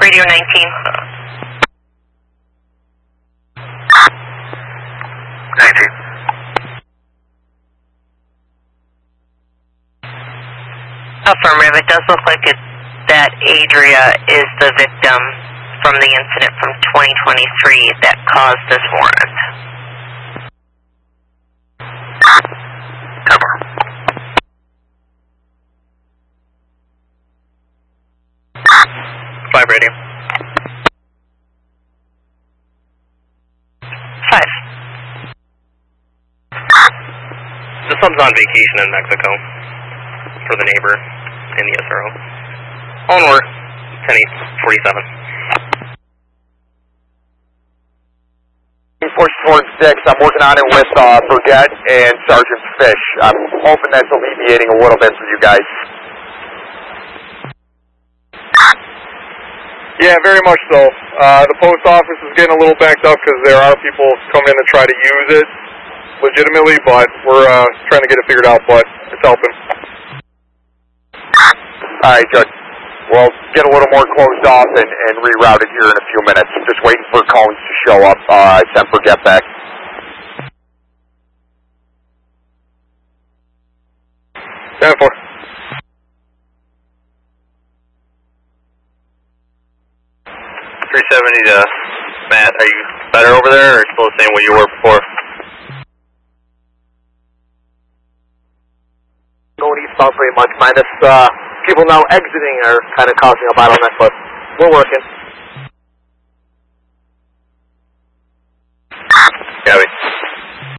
Radio 19. 19. Affirmative. It does look like that Adria is the victim from the incident from 2023 that caused this warrant. Cover. 5 radio. 5. The sub's on vacation in Mexico for the neighbor in the SRO. Onward, 10-8-47. 446, I'm working on it with Burgett and Sergeant Fish. I'm hoping that's alleviating a little bit for you guys. Yeah, very much so. The post office is getting a little backed up because there are people coming in to try to use it legitimately, but we're trying to get it figured out, but it's helping. Alright, good. We'll get a little more closed off and reroute it here in a few minutes. Just waiting for cones to show up. I sent Burgett back. Yeah, 4. To Matt, are you better over there or still the same way you were before? Going eastbound pretty much, minus people now exiting are kind of causing a bottleneck, but we're working. Gabby.